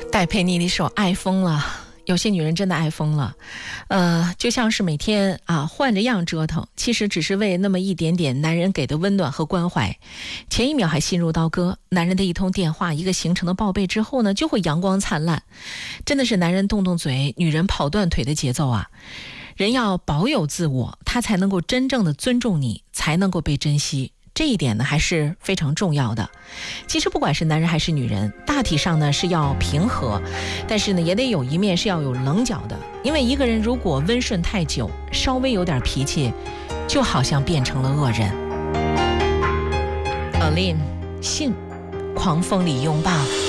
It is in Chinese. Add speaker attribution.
Speaker 1: 戴佩妮的一首《爱疯了》，有些女人真的爱疯了，就像是每天换着样折腾，其实只是为那么一点点男人给的温暖和关怀。前一秒还心如刀割，男人的一通电话，一个行程的报备之后呢，就会阳光灿烂。真的是男人动动嘴，女人跑断腿的节奏啊！人要保有自我，他才能够真正的尊重你，才能够被珍惜。这一点呢还是非常重要的。其实不管是男人还是女人，大体上呢是要平和，但是呢也得有一面是要有棱角的。因为一个人如果温顺太久，稍微有点脾气，就好像变成了恶人。Aline 信狂风里拥抱。